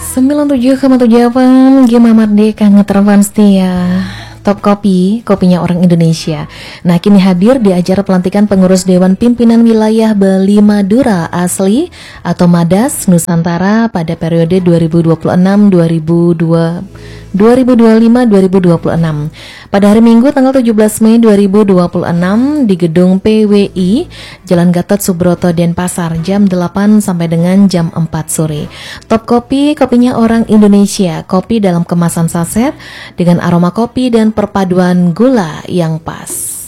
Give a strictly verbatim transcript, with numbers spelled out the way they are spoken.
sembilan puluh tujuh koma tujuh F M Gema Merdeka ngetervan setia. Top Kopi, kopinya orang Indonesia. Nah, kini hadir di acara pelantikan pengurus Dewan Pimpinan Wilayah Bali Madura Asli atau Madas Nusantara pada periode dua ribu dua puluh enam dua ribu dua puluh lima dua ribu dua puluh enam. Pada hari Minggu tanggal tujuh belas Mei dua ribu dua puluh enam di gedung P W I Jalan Gatot Subroto Denpasar jam delapan sampai dengan jam empat sore. Top Kopi, kopinya orang Indonesia. Kopi dalam kemasan saset dengan aroma kopi dan perpaduan gula yang pas.